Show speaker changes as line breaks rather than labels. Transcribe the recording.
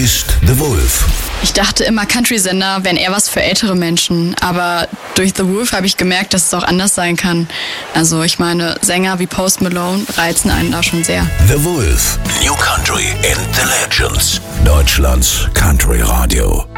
ist The Wolf.
Ich dachte immer, Country-Sender wären eher was für ältere Menschen, aber durch The Wolf habe ich gemerkt, dass es auch anders sein kann. Also ich meine, Sänger wie Post Malone reizen einen da schon sehr.
The Wolf, New Country and the Legends. Deutschlands Country Radio.